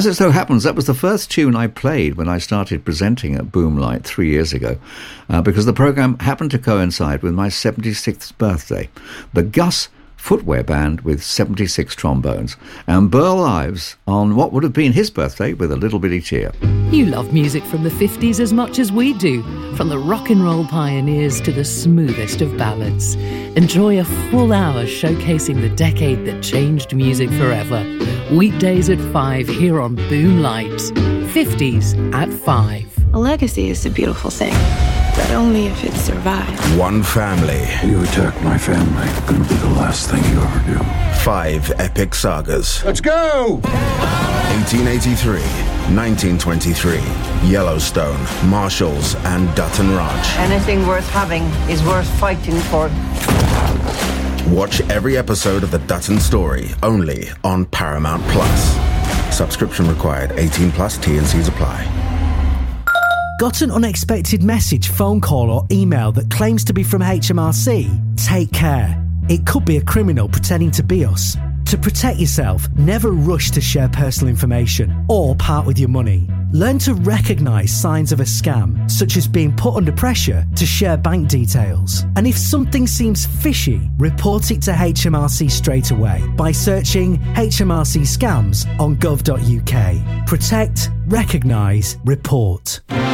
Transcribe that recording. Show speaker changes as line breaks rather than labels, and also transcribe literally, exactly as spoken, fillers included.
As it so happens, that was the first tune I played when I started presenting at Boomlight three years ago, uh, because the programme happened to coincide with my seventy-sixth birthday. The Gus Footwear Band with seventy-six trombones, and Burl Ives on what would have been his birthday with a little bitty cheer.
You love music from the fifties as much as we do, from the rock and roll pioneers to the smoothest of ballads. Enjoy a full hour showcasing the decade that changed music forever. Weekdays at five here on Boomlight. fifties at five.
A legacy is a beautiful thing, but only if it survives.
One family.
You attack my family, gonna be the last thing you ever do.
Five epic sagas.
Let's go!
eighteen eighty-three, nineteen twenty-three, Yellowstone, Marshalls, and Dutton Ranch.
Anything worth having is worth fighting for.
Watch every episode of The Dutton Story, only on Paramount Plus. Subscription required. eighteen plus, T and C's apply.
Got an unexpected message, phone call or email that claims to be from H M R C? Take care. It could be a criminal pretending to be us. To protect yourself, never rush to share personal information or part with your money. Learn to recognise signs of a scam, such as being put under pressure to share bank details. And if something seems fishy, report it to H M R C straight away by searching H M R C scams on gov dot U K. Protect, recognise, report.